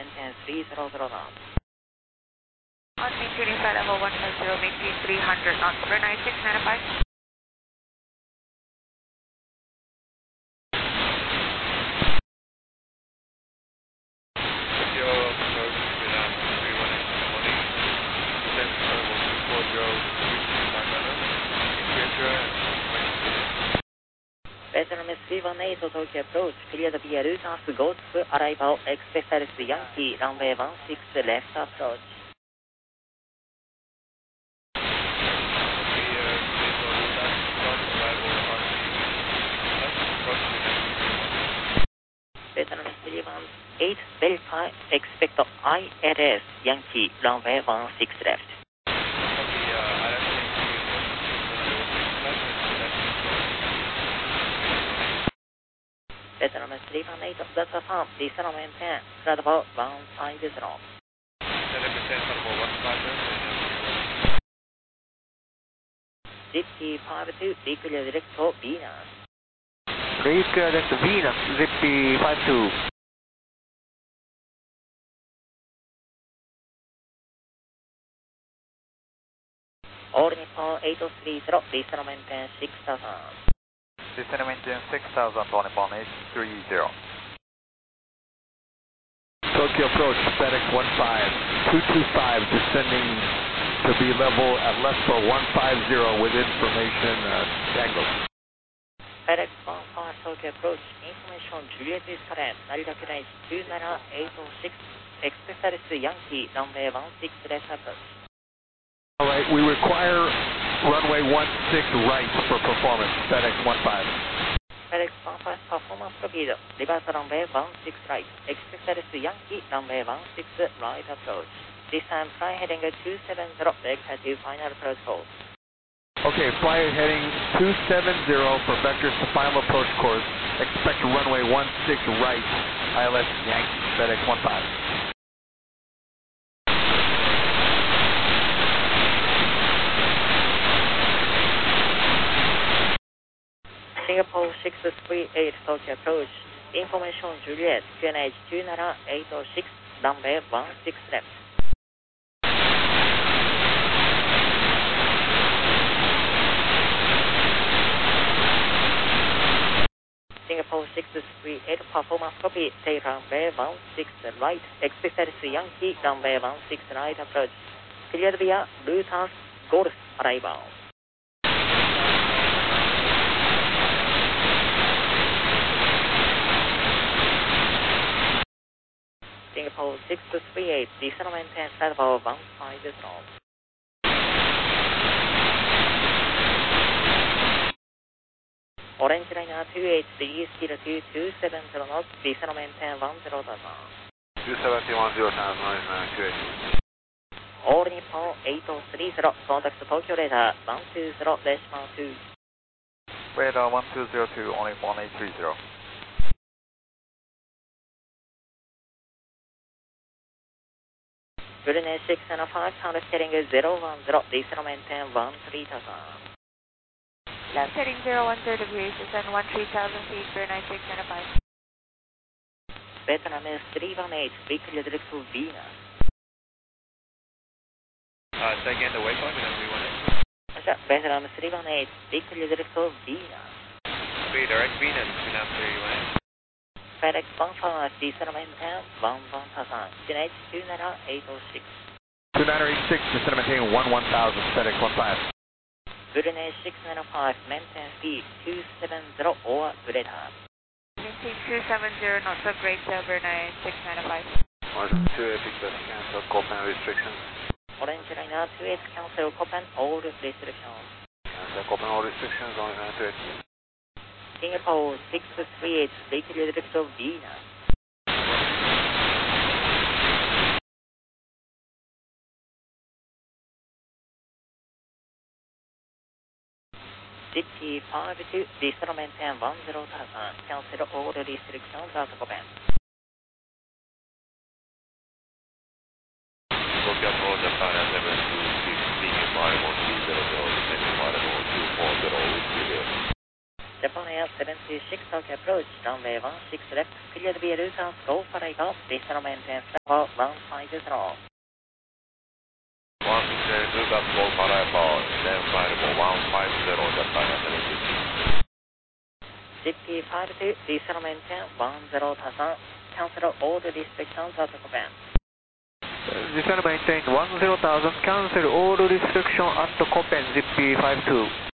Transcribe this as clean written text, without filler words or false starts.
maintain 300 knots. On maintaining flight level 150, maintain 300 knots, over 9695. Vietnam 318 Tokyo approach, cleared via Lufthansa Golf arrival, expect service Yankee, runway 16 left approach. Vietnam 318, verify, expect ILS, Yankee, runway 16 left. Vietnam 318, that's a farm, descend and maintain, flight level 150. Zippy 52, declare direct to Venus. Please clear direct to Venus, Zippy 52. All Nippon 830, descend and maintain 6000. Descend and maintain 6000, All Nippon 830. Tokyo approach, FedEx 15225, descending to be level at less for 150 with information Tango. FedEx 15 Tokyo approach, information Juliet is current, Narita Line 29806, expect service Yankee, runway 16 left approach. Alright, we require runway 16 right for performance, FedEx 15. FedEx 15 performance speed, reverse runway 16 right, expect service Yankee, runway 16 right approach. This time fly heading 270, vector to final approach course. Okay, fly heading 270 for vectors to final approach course, expect runway 16 right, ILS Yankee, FedEx 15. Singapore 638 Tokyo approach, information Juliet, QNH 29806, runway 16 left. Singapore 638 performance copy, take runway 16 right, expect service Yankee, runway 16 right approach, cleared via Lufthansa Golf arrival. Singapore 638, descend and maintain flight level 150. Orange Liner 283, speed 2270 knots, descend and maintain 10,000. 270 times 998. All Nippon 8030, contact Tokyo radar 120.2. Radar 1202, only 1830. Brunei 605, sound heading 010, descend and maintain 13,000. Left heading 010 degrees, descend 13,000 feet, Brunei 605. Vietnam 318, speed clear direct to Venus. Say again, the waypoint and then we went in. Vietnam 318, speed clear direct to Venus. Speed direct Venus, Vietnam 318. FedEx 15, descend and maintain 11,000, QNH 29806. 2986, descend and maintain 11,000, FedEx 15. Brunei 695, maintain speed 270 or greater. Maintain 270 knots of greater, Brunei 695. 128, request cancel, Copen restrictions. Orange Liner 28, cancel Copen all restrictions. Cancel Copen all restrictions, only 928. Singapore 638, speed clear direct to Venus. Zippy 52, descend and maintain 10,000, cancel all restrictions at Copen. Tokyo approach Japan 726, speaking 5120, descending 5440 with clear. Japan Air 76 Tokyo approach, runway 16 left, clear to be a Lufthansa Go for a golf, please maintain level 150. 160 Lufthansa Go for a golf, then flight level 150, Japan Air 76. GP52, please maintain 10,000, cancel all the restrictions at the Copen. This one maintain 10,000, cancel all restriction at the Copen, GP52.